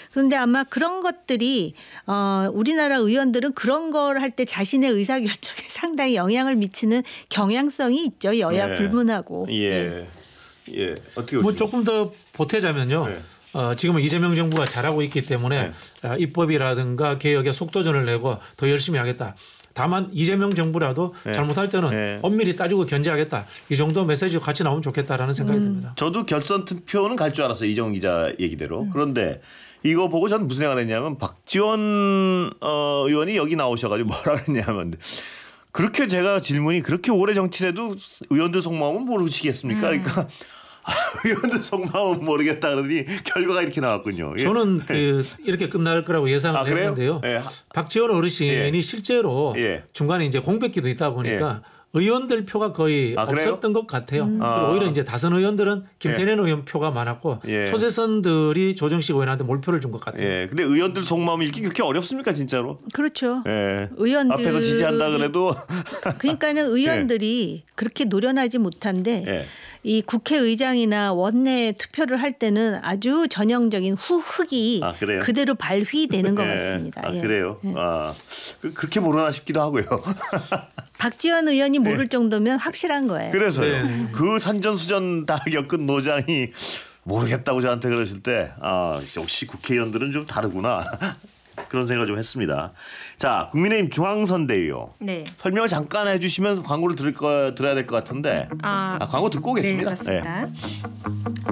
그런데 아마 그런 것들이 우리나라 의원들은 그런 걸 할 때 자신의 의사결정에 상당히 영향을 미치는 경향성이 있죠. 여야 네. 불문하고. 예. 예. 어떻게 뭐 보십니까? 조금 더 보태자면요. 네. 지금은 이재명 정부가 잘하고 있기 때문에 입법이라든가 개혁에 속도전을 내고 더 열심히 하겠다. 다만 이재명 정부라도 네. 잘못할 때는 네. 엄밀히 따지고 견제하겠다. 이 정도 메시지가 같이 나오면 좋겠다라는 생각이 듭니다. 저도 결선 투표는 갈 줄 알았어요. 이정훈 기자 얘기대로. 그런데 이거 보고 저는 무슨 생각을 했냐면 박지원 의원이 여기 나오셔가지고 뭐라 그랬냐면 그렇게 제가 질문이 그렇게 오래 정치를 해도 의원들 속마음은 모르시겠습니까? 그러니까 의원들 속마음은 모르겠다 그러더니 결과가 이렇게 나왔군요. 예. 저는 이렇게 끝날 거라고 예상을 그래요? 했는데요. 예. 박지원 어르신이 실제로 예. 중간에 이제 공백기도 있다 보니까 의원들 표가 거의 그래요? 없었던 것 같아요. 그리고 오히려 이제 다선 의원들은 김태년 의원 표가 많았고 초재선들이 조정식 의원한테 몰표를 준 것 같아요. 예. 근데 의원들 속마음 읽기 그렇게 어렵습니까 진짜로? 그렇죠. 예. 의원들 앞에서 지지한다 그래도 그러니까는 의원들이 그렇게 노련하지 못한데 예. 이 국회의장이나 원내 투표를 할 때는 아주 전형적인 후흑이 그래요? 그대로 발휘되는 것 같습니다. 예. 그래요. 그렇게 모르나 싶기도 하고요. 박지원 의원이 모를 정도면 확실한 거예요. 그래서요. 네. 그 산전수전 다 겪은 노장이 모르겠다고 저한테 그러실 때 역시 국회의원들은 좀 다르구나. 그런 생각을 좀 했습니다. 자, 국민의힘 중앙선대위요. 네. 설명을 잠깐 해주시면 광고를 들어야 될 것 같은데 광고 듣고 오겠습니다. 네, 그렇습니다.